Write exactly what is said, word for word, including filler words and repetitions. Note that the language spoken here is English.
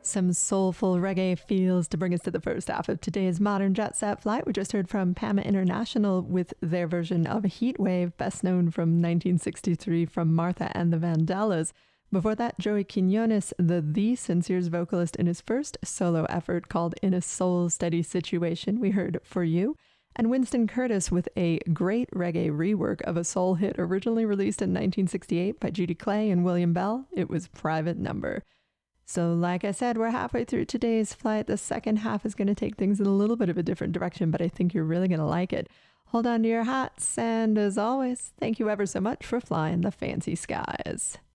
Some soulful reggae feels to bring us to the first half of today's Modern Jet Set Flight. We just heard from Pama International with their version of Heat Wave, best known from nineteen sixty-three from Martha and the Vandellas. Before that, Joey Quinones, the The Sincere's vocalist in his first solo effort called In a Soul Steady Situation, we heard For You. And Winston Curtis with a great reggae rework of a soul hit originally released in nineteen sixty-eight by Judy Clay and William Bell. It was Private Number. So like I said, we're halfway through today's flight. The second half is going to take things in a little bit of a different direction, but I think you're really going to like it. Hold on to your hats, and as always, thank you ever so much for flying the fancy skies.